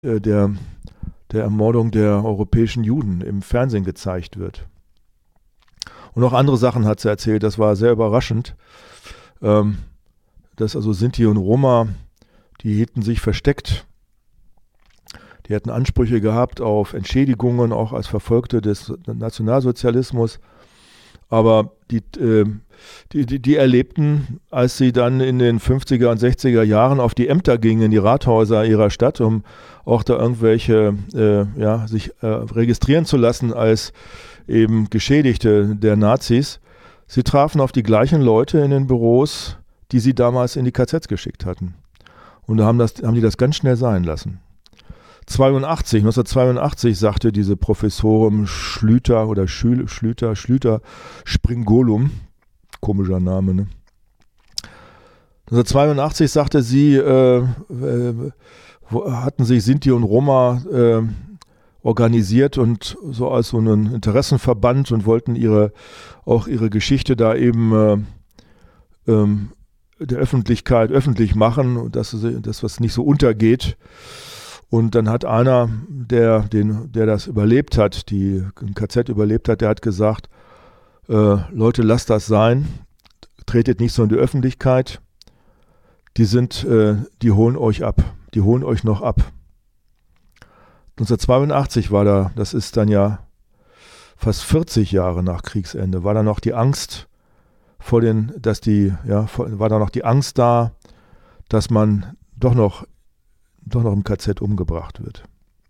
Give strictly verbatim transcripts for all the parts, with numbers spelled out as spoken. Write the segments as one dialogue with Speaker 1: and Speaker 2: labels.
Speaker 1: äh, der, der Ermordung der europäischen Juden im Fernsehen gezeigt wird. Und auch andere Sachen hat sie erzählt, das war sehr überraschend. Ähm, dass also Sinti und Roma, die hielten sich versteckt. Die hätten Ansprüche gehabt auf Entschädigungen, auch als Verfolgte des Nationalsozialismus. Aber die, äh, die, die, die erlebten, als sie dann in den fünfziger und sechziger Jahren auf die Ämter gingen, in die Rathäuser ihrer Stadt, um auch da irgendwelche, äh, ja, sich äh, registrieren zu lassen als eben Geschädigte der Nazis. Sie trafen auf die gleichen Leute in den Büros, die sie damals in die K Zs geschickt hatten. Und da haben, das, haben die das ganz schnell sein lassen. neunzehnhundertzweiundachtzig sagte diese Professorin Schlüter oder Schül, Schlüter, Schlüter Springolum, komischer Name, ne? neunzehnhundertzweiundachtzig sagte sie, äh, äh, hatten sich Sinti und Roma äh, organisiert und so als so einen Interessenverband und wollten ihre auch ihre Geschichte da eben äh, ähm, der Öffentlichkeit öffentlich machen, dass das was nicht so untergeht. Und dann hat einer, der, den, der das überlebt hat, die ein K Z überlebt hat, der hat gesagt, äh, Leute, lasst das sein, tretet nicht so in die Öffentlichkeit, die sind, äh, die holen euch ab, die holen euch noch ab. neunzehnhundertzweiundachtzig war da, das ist dann ja fast vierzig Jahre nach Kriegsende, war da noch die Angst vor den, dass die, ja, war da noch die Angst da, dass man doch noch doch noch im K Z umgebracht wird.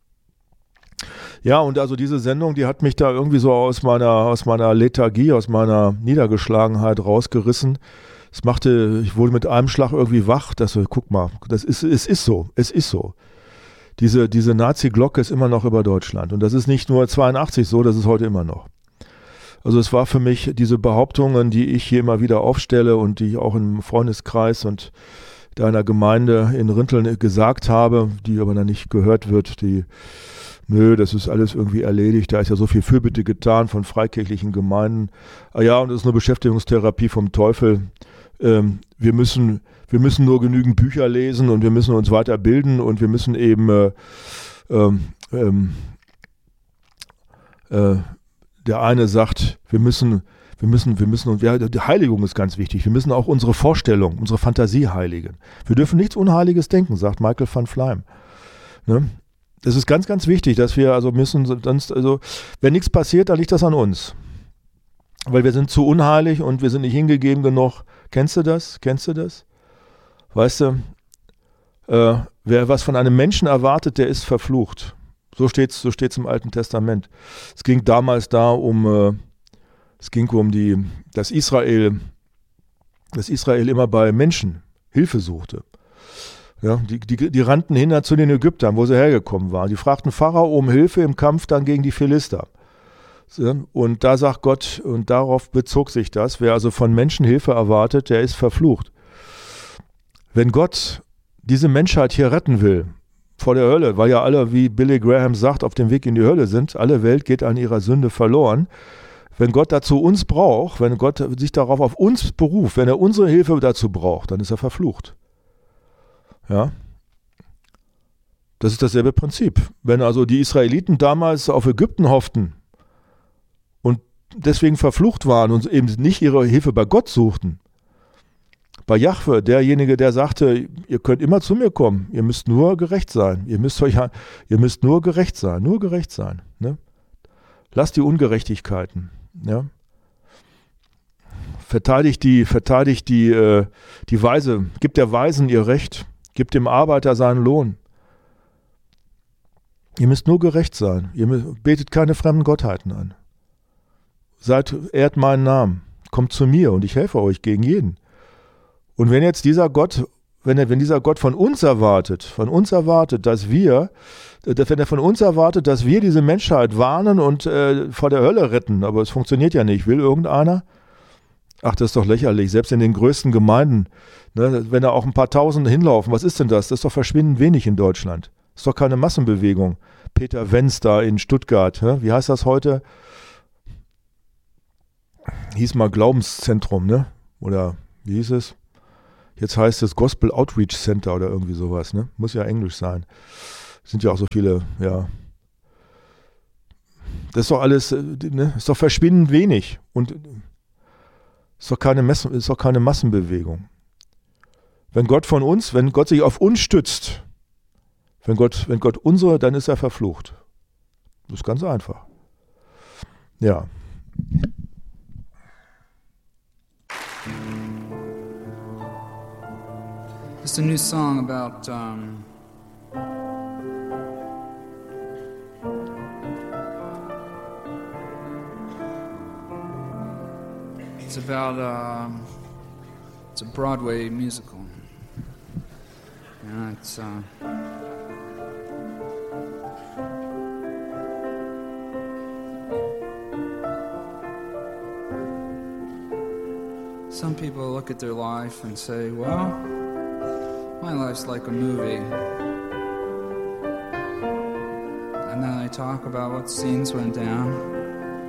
Speaker 1: Ja, und also diese Sendung, die hat mich da irgendwie so aus meiner, aus meiner Lethargie, aus meiner Niedergeschlagenheit rausgerissen. Es machte, ich wurde mit einem Schlag irgendwie wach, dass so, guck mal, das ist, es ist so, es ist so. Diese, diese Nazi-Glocke ist immer noch über Deutschland. Und das ist nicht nur zweiundachtzig so, das ist heute immer noch. Also es war für mich diese Behauptungen, die ich hier immer wieder aufstelle und die ich auch im Freundeskreis und deiner Gemeinde in Rinteln gesagt habe, die aber dann nicht gehört wird, die, nö, das ist alles irgendwie erledigt, da ist ja so viel Fürbitte getan von freikirchlichen Gemeinden. Ah ja, und das ist eine Beschäftigungstherapie vom Teufel. Ähm, wir müssen, wir müssen nur genügend Bücher lesen und wir müssen uns weiterbilden und wir müssen eben äh, ähm, ähm, äh, der eine sagt, wir müssen Wir müssen, wir müssen, und ja, die Heiligung ist ganz wichtig. Wir müssen auch unsere Vorstellung, unsere Fantasie heiligen. Wir dürfen nichts Unheiliges denken, sagt Michael van Fleim. Ne? Das ist ganz, ganz wichtig, dass wir also müssen, sonst, also, wenn nichts passiert, dann liegt das an uns. Weil wir sind zu unheilig und wir sind nicht hingegeben genug. Kennst du das? Kennst du das? Weißt du, äh, wer was von einem Menschen erwartet, der ist verflucht. So steht's, so steht's im Alten Testament. Es ging damals da um, äh, Es ging um die, dass Israel, dass Israel immer bei Menschen Hilfe suchte. Ja, die, die, die rannten hin zu den Ägyptern, wo sie hergekommen waren. Die fragten Pharao um Hilfe im Kampf dann gegen die Philister. Und da sagt Gott, und darauf bezog sich das, wer also von Menschen Hilfe erwartet, der ist verflucht. Wenn Gott diese Menschheit hier retten will, vor der Hölle, weil ja alle, wie Billy Graham sagt, auf dem Weg in die Hölle sind, alle Welt geht an ihrer Sünde verloren. Wenn Gott dazu uns braucht, wenn Gott sich darauf auf uns beruft, wenn er unsere Hilfe dazu braucht, dann ist er verflucht. Ja. Das ist dasselbe Prinzip. Wenn also die Israeliten damals auf Ägypten hofften und deswegen verflucht waren und eben nicht ihre Hilfe bei Gott suchten, bei Jahwe, derjenige, der sagte, ihr könnt immer zu mir kommen, ihr müsst nur gerecht sein, ihr müsst euch, ihr müsst nur gerecht sein, nur gerecht sein. Ne? Lasst die Ungerechtigkeiten. Ja. Verteidigt die, verteidigt die, äh, die Weise, gibt der Weisen ihr Recht, gibt dem Arbeiter seinen Lohn. Ihr müsst nur gerecht sein, ihr müsst, betet keine fremden Gottheiten an. Seid, ehrt meinen Namen, kommt zu mir und ich helfe euch gegen jeden. Und wenn jetzt dieser Gott, wenn, er, wenn dieser Gott von uns erwartet, von uns erwartet, dass wir wenn er von uns erwartet, dass wir diese Menschheit warnen und äh, vor der Hölle retten, aber es funktioniert ja nicht. Will irgendeiner? Ach, das ist doch lächerlich. Selbst in den größten Gemeinden, ne, wenn da auch ein paar Tausend hinlaufen, was ist denn das? Das ist doch verschwindend wenig in Deutschland. Das ist doch keine Massenbewegung. Peter Wenz da in Stuttgart, ne? Wie heißt das heute? Hieß mal Glaubenszentrum, ne? Oder wie hieß es? Jetzt heißt es Gospel Outreach Center oder irgendwie sowas, ne? Muss ja Englisch sein. sind ja auch so viele, ja. Das ist doch alles, ne, ist doch verschwindend wenig und ist doch keine, Mess, ist doch keine Massenbewegung. Wenn Gott von uns, wenn Gott sich auf uns stützt, wenn Gott, wenn Gott unsere, dann ist er verflucht. Das ist ganz einfach. Ja.
Speaker 2: It's a new song about um, it's about uh, it's a Broadway musical. Yeah, it's uh, some people look at their life and say, well, my life's like a movie. And then I talk about what scenes went down.